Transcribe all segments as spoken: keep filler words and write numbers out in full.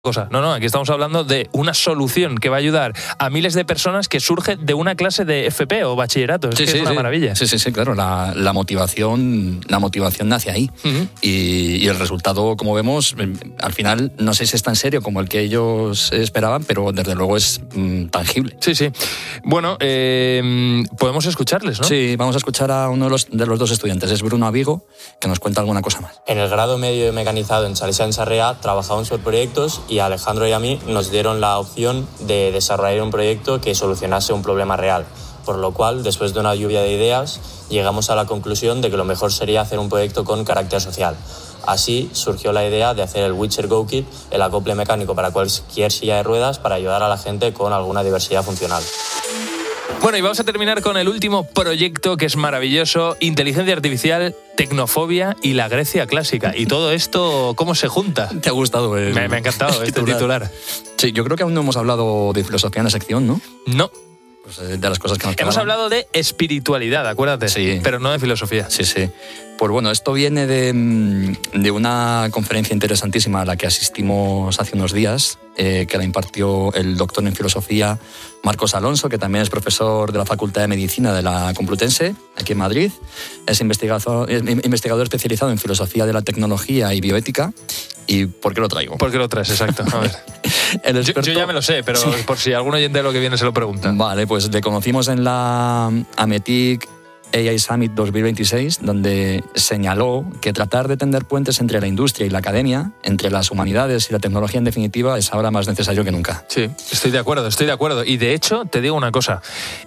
cosa. No, no, aquí estamos hablando de una solución que va a ayudar a miles de personas que surge de una clase de F P o bachillerato. Es sí, que sí, es una sí. maravilla. Sí, sí, sí, claro. La, la motivación la motivación nace ahí. Uh-huh. y, y el resultado, como vemos, al final no sé si es tan serio como el que ellos esperaban, pero desde luego es mm, tangible. Sí, sí. Bueno, eh, podemos escucharles, ¿no? Sí, vamos a escuchar a uno de los, de los dos estudiantes. Es Bruno Avigo, que nos cuenta alguna cosa más. En el grado medio de mecanizado en Salesian en Sarriá trabajamos sobre proyectos y a Alejandro y a mí nos dieron la opción de desarrollar un proyecto que solucionase un problema real, por lo cual, después de una lluvia de ideas, llegamos a la conclusión de que lo mejor sería hacer un proyecto con carácter social. Así surgió la idea de hacer el Witcher Go Kit, el acople mecánico para cualquier silla de ruedas para ayudar a la gente con alguna diversidad funcional. Bueno, y vamos a terminar con el último proyecto que es maravilloso: inteligencia artificial, tecnofobia y la Grecia clásica. Y todo esto, ¿cómo se junta? ¿Te ha gustado? El... Me, me ha encantado este titular. titular. Sí, yo creo que aún no hemos hablado de filosofía en la sección, ¿no? No. Pues de las cosas que nos Hemos quedaban. hablado de espiritualidad, acuérdate, sí. pero no de filosofía. Sí, sí. Pues bueno, esto viene de, de una conferencia interesantísima a la que asistimos hace unos días, eh, que la impartió el doctor en filosofía Marcos Alonso, que también es profesor de la Facultad de Medicina de la Complutense, aquí en Madrid. Es investigador, es investigador especializado en filosofía de la tecnología y bioética. ¿Y por qué lo traigo? ¿Por qué lo traes? Exacto. A ver. El experto... yo, yo ya me lo sé, pero sí. por si algún oyente de lo que viene se lo pregunta. Vale, pues le conocimos en la Ametic A I Summit dos mil veintiséis, donde señaló que tratar de tender puentes entre la industria y la academia, entre las humanidades y la tecnología en definitiva, es ahora más necesario que nunca. Sí, estoy de acuerdo, estoy de acuerdo. Y de hecho, te digo una cosa,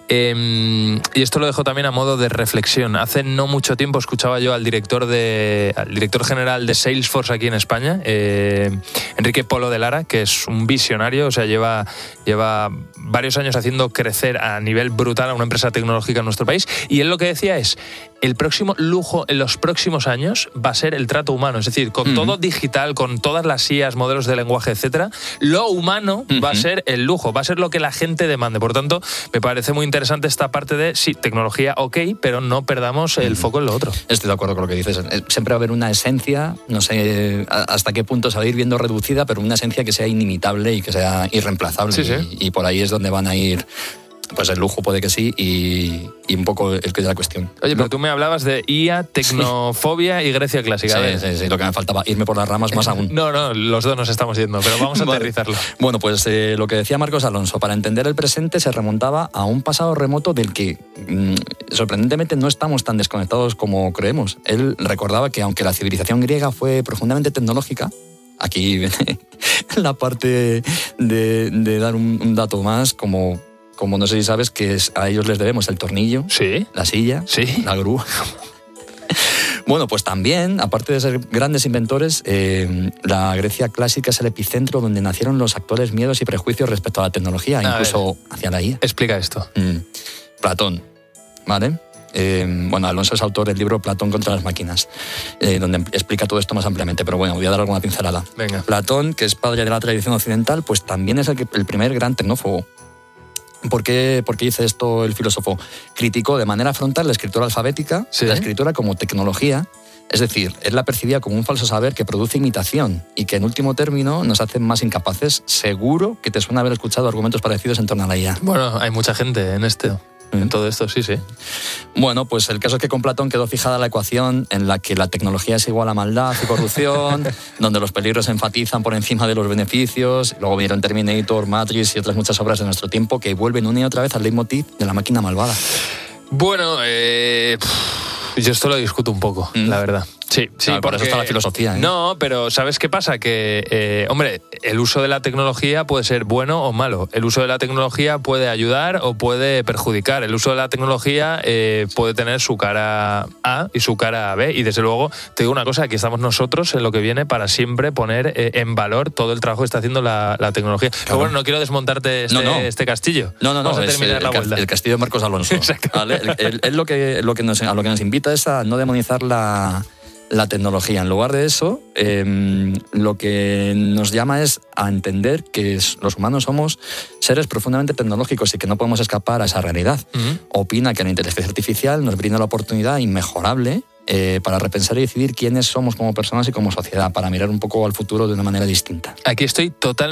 eh, y esto lo dejo también a modo de reflexión. Hace no mucho tiempo escuchaba yo al director, de, al director general de Salesforce aquí en España, eh, Enrique Polo de Lara, que es un visionario, o sea, lleva, lleva varios años haciendo crecer a nivel brutal a una empresa tecnológica en nuestro país, y él lo que decía es: el próximo lujo en los próximos años va a ser el trato humano, es decir, con uh-huh. todo digital, con todas las I As, modelos de lenguaje, etcétera, lo humano uh-huh. va a ser el lujo, va a ser lo que la gente demande. Por tanto, me parece muy interesante esta parte de, sí, tecnología, ok, pero no perdamos el uh-huh. foco en lo otro. Estoy de acuerdo con lo que dices. Siempre va a haber una esencia, no sé hasta qué punto se va a ir viendo reducida, pero una esencia que sea inimitable y que sea irreemplazable. Sí, sí. Y, y por ahí es donde van a ir. Pues el lujo puede que sí, y, y un poco el que es la cuestión. Oye, pero tú me hablabas de I A, tecnofobia y Grecia clásica. Sí, sí, sí, lo que me faltaba, irme por las ramas más aún. No, no, los dos nos estamos yendo, pero vamos a vale. aterrizarlo. Bueno, pues eh, lo que decía Marcos Alonso, para entender el presente se remontaba a un pasado remoto del que, mmm, sorprendentemente, no estamos tan desconectados como creemos. Él recordaba que aunque la civilización griega fue profundamente tecnológica, aquí viene la parte de, de dar un, un dato más, como... Como no sé si sabes que es, a ellos les debemos el tornillo, ¿sí? La silla, ¿sí? La grúa. Bueno, pues también, aparte de ser grandes inventores, eh, la Grecia clásica es el epicentro donde nacieron los actuales miedos y prejuicios respecto a la tecnología, a incluso ver, hacia la I A. Explica esto. Mm. Platón, ¿vale? Eh, bueno, Alonso es autor del libro Platón contra las máquinas, eh, donde explica todo esto más ampliamente, pero bueno, voy a dar alguna pincelada. Venga. Platón, que es padre de la tradición occidental, pues también es el, que, el primer gran tecnófobo. ¿Por qué, ¿Por qué dice esto el filósofo? Criticó de manera frontal la escritura alfabética, ¿sí? La escritura como tecnología, es decir, él la percibía como un falso saber que produce imitación y que en último término nos hace más incapaces. Seguro que te suena haber escuchado argumentos parecidos en torno a la I A. Bueno, hay mucha gente en este... En todo esto, sí, sí. Bueno, pues el caso es que con Platón quedó fijada la ecuación en la que la tecnología es igual a maldad y corrupción, donde los peligros se enfatizan por encima de los beneficios. Luego vinieron Terminator, Matrix y otras muchas obras de nuestro tiempo que vuelven una y otra vez al leitmotiv de la máquina malvada. Bueno, eh, yo esto lo discuto un poco, mm. la verdad. Sí, sí, claro, porque... por eso está la filosofía, ¿eh? No, pero ¿sabes qué pasa? Que, eh, hombre, el uso de la tecnología puede ser bueno o malo. El uso de la tecnología puede ayudar o puede perjudicar. El uso de la tecnología eh, puede tener su cara A y su cara B. Y desde luego, te digo una cosa, aquí estamos nosotros en lo que viene para siempre poner eh, en valor todo el trabajo que está haciendo la, la tecnología. Claro. Pero bueno, no quiero desmontarte este, no, no. este castillo. No, no, no. Vamos a terminar es, la el, vuelta. El castillo de Marcos Alonso. ¿Vale? Él, él lo que, lo que nos, a lo que nos invita es a no demonizar la... la tecnología. En lugar de eso, eh, lo que nos llama es a entender que los humanos somos seres profundamente tecnológicos y que no podemos escapar a esa realidad. Uh-huh. Opina que la inteligencia artificial nos brinda la oportunidad inmejorable eh, para repensar y decidir quiénes somos como personas y como sociedad, para mirar un poco al futuro de una manera distinta. Aquí estoy totalmente